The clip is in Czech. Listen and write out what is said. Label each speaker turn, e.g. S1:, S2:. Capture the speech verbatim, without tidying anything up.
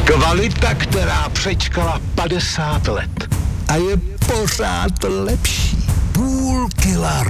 S1: Kvalita, která přečkala padesát let.
S2: A je pořád lepší. Půl kila